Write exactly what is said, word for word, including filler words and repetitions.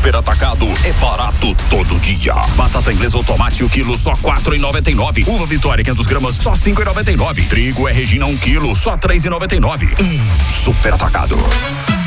Super Atacado é barato todo dia. Batata inglesa ou tomate o quilo só quatro e noventa e nove. Uva Vitória quinhentas gramas só cinco e noventa e nove. Trigo é Regina um quilo só três e noventa e nove. Hum, Super Atacado.